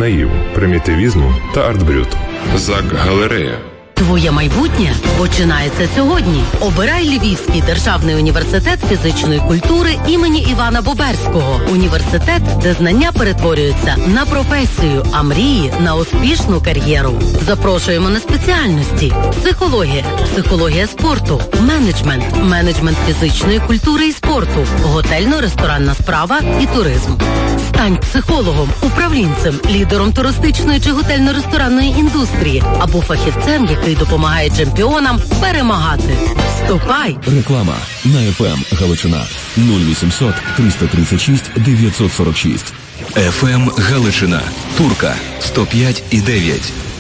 наїву, примітивізму та артбрют. ЗАК «Галерея». Твоє майбутнє починається сьогодні. Обирай Львівський державний університет фізичної культури імені Івана Боберського. Університет, де знання перетворюються на професію, а мрії – на успішну кар'єру. Запрошуємо на спеціальності: психологія, психологія спорту, менеджмент, менеджмент фізичної культури і спорту, готельно-ресторанна справа і туризм. Стань психологом, управлінцем, лідером туристичної чи готельно-ресторанної індустрії або фахівцем, який допомагає чемпіонам перемагати. Вступай! Реклама на FM Галичина 0800 336 946. FM Галичина. Турка 105,9.